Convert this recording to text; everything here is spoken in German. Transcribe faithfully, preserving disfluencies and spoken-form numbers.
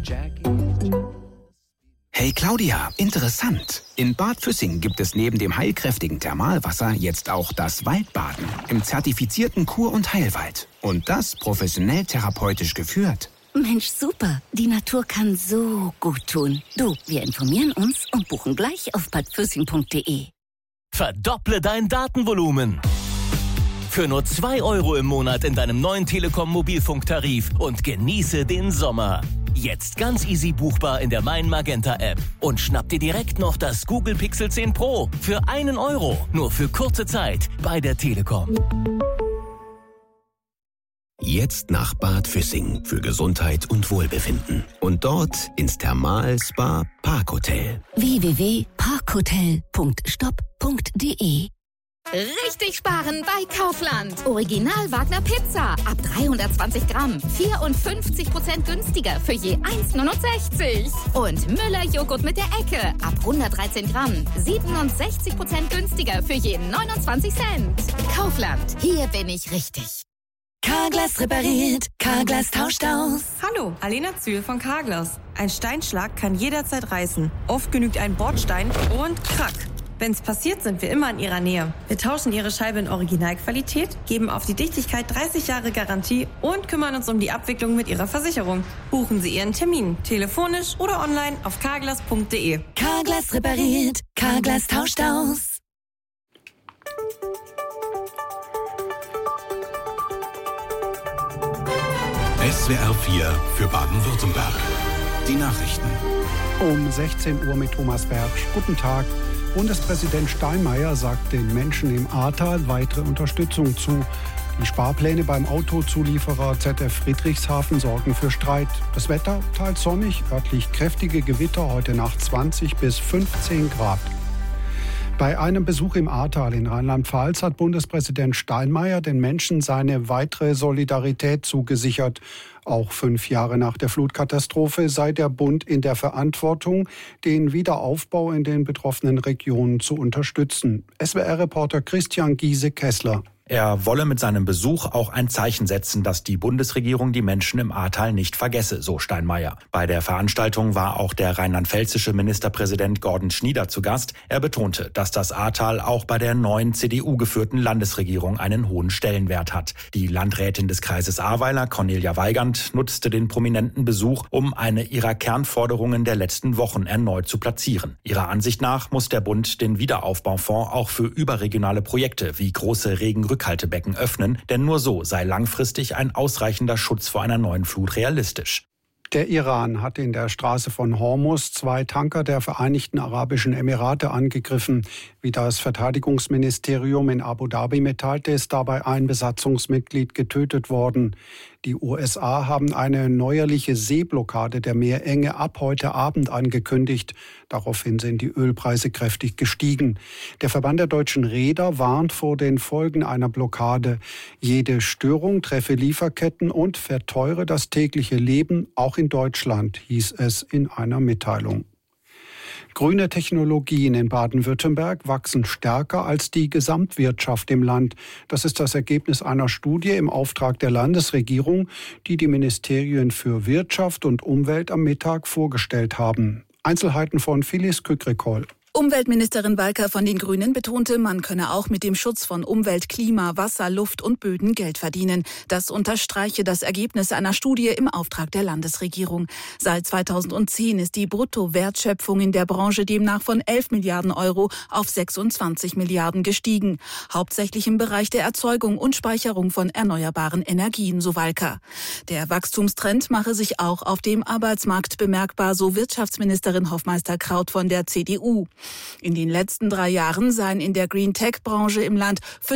Hey Claudia, interessant. In Bad Füssing gibt es neben dem heilkräftigen Thermalwasser jetzt auch das Waldbaden im zertifizierten Kur- und Heilwald. Und das professionell therapeutisch geführt. Mensch, super. Die Natur kann so gut tun. Du, wir informieren uns und buchen gleich auf bad füssing punkt de. Verdopple dein Datenvolumen. Für nur zwei Euro im Monat in deinem neuen Telekom-Mobilfunktarif und genieße den Sommer. Jetzt ganz easy buchbar in der Mein Magenta App. Und schnapp dir direkt noch das Google Pixel zehn Pro für einen Euro. Nur für kurze Zeit bei der Telekom. Jetzt nach Bad Füssing für Gesundheit und Wohlbefinden. Und dort ins Thermal-Spa Parkhotel. w w w punkt parkhotel punkt stopp punkt de. Richtig sparen bei Kaufland. Original Wagner Pizza ab dreihundertzwanzig Gramm. vierundfünfzig Prozent günstiger für je eins neunundsechzig. Und Müller Joghurt mit der Ecke ab hundertdreizehn Gramm. siebenundsechzig Prozent günstiger für je neunundzwanzig Cent. Kaufland, hier bin ich richtig. Carglass repariert, Carglass tauscht aus. Hallo, Alena Zühl von Carglass. Ein Steinschlag kann jederzeit reißen. Oft genügt ein Bordstein und krack. Wenn's passiert, sind wir immer in Ihrer Nähe. Wir tauschen Ihre Scheibe in Originalqualität, geben auf die Dichtigkeit dreißig Jahre Garantie und kümmern uns um die Abwicklung mit Ihrer Versicherung. Buchen Sie Ihren Termin, telefonisch oder online auf carglass punkt de. Carglass repariert, Carglass tauscht aus. S W R vier für Baden-Württemberg. Die Nachrichten. Um sechzehn Uhr mit Thomas Bergsch. Guten Tag. Bundespräsident Steinmeier sagt den Menschen im Ahrtal weitere Unterstützung zu. Die Sparpläne beim Autozulieferer Z F Friedrichshafen sorgen für Streit. Das Wetter teils sonnig, örtlich kräftige Gewitter, heute Nacht zwanzig bis fünfzehn Grad. Bei einem Besuch im Ahrtal in Rheinland-Pfalz hat Bundespräsident Steinmeier den Menschen seine weitere Solidarität zugesichert. Auch fünf Jahre nach der Flutkatastrophe sei der Bund in der Verantwortung, den Wiederaufbau in den betroffenen Regionen zu unterstützen. S W R-Reporter Christian Giese-Kessler. Er wolle mit seinem Besuch auch ein Zeichen setzen, dass die Bundesregierung die Menschen im Ahrtal nicht vergesse, so Steinmeier. Bei der Veranstaltung war auch der rheinland-pfälzische Ministerpräsident Gordon Schnieder zu Gast. Er betonte, dass das Ahrtal auch bei der neuen C D U-geführten Landesregierung einen hohen Stellenwert hat. Die Landrätin des Kreises Ahrweiler, Cornelia Weigand, nutzte den prominenten Besuch, um eine ihrer Kernforderungen der letzten Wochen erneut zu platzieren. Ihrer Ansicht nach muss der Bund den Wiederaufbaufonds auch für überregionale Projekte wie große Regenrückhaltebecken öffnen, denn nur so sei langfristig ein ausreichender Schutz vor einer neuen Flut realistisch. Der Iran hat in der Straße von Hormuz zwei Tanker der Vereinigten Arabischen Emirate angegriffen. Wie das Verteidigungsministerium in Abu Dhabi mitteilte, ist dabei ein Besatzungsmitglied getötet worden. Die U S A haben eine neuerliche Seeblockade der Meerenge ab heute Abend angekündigt. Daraufhin sind die Ölpreise kräftig gestiegen. Der Verband der deutschen Reeder warnt vor den Folgen einer Blockade. Jede Störung treffe Lieferketten und verteure das tägliche Leben, auch in Deutschland, hieß es in einer Mitteilung. Grüne Technologien in Baden-Württemberg wachsen stärker als die Gesamtwirtschaft im Land. Das ist das Ergebnis einer Studie im Auftrag der Landesregierung, die die Ministerien für Wirtschaft und Umwelt am Mittag vorgestellt haben. Einzelheiten von Phyllis Kükrikol. Umweltministerin Balker von den Grünen betonte, man könne auch mit dem Schutz von Umwelt, Klima, Wasser, Luft und Böden Geld verdienen. Das unterstreiche das Ergebnis einer Studie im Auftrag der Landesregierung. Seit zweitausendzehn ist die Bruttowertschöpfung in der Branche demnach von elf Milliarden Euro auf sechsundzwanzig Milliarden gestiegen. Hauptsächlich im Bereich der Erzeugung und Speicherung von erneuerbaren Energien, so Balker. Der Wachstumstrend mache sich auch auf dem Arbeitsmarkt bemerkbar, so Wirtschaftsministerin Hoffmeister-Kraut von der C D U. In den letzten drei Jahren seien in der Green-Tech-Branche im Land